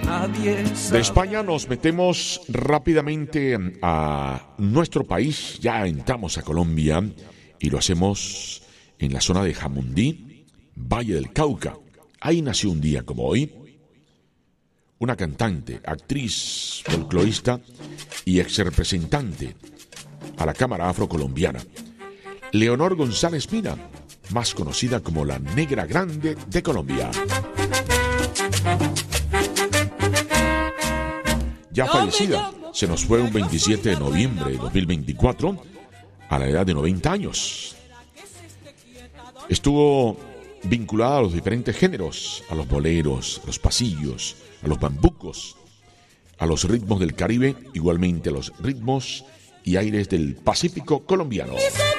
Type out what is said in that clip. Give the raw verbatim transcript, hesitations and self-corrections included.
De España nos metemos rápidamente a nuestro país, ya entramos a Colombia y lo hacemos en la zona de Jamundí, Valle del Cauca. Ahí nació un día como hoy una cantante, actriz, folclorista y ex representante a la Cámara Afrocolombiana, Leonor González Pina, más conocida como la Negra Grande de Colombia. Ya fallecida, se nos fue un veintisiete de noviembre de dos mil veinticuatro a la edad de noventa años. Estuvo vinculada a los diferentes géneros, a los boleros, a los pasillos, a los bambucos, a los ritmos del Caribe, igualmente a los ritmos y aires del Pacífico colombiano.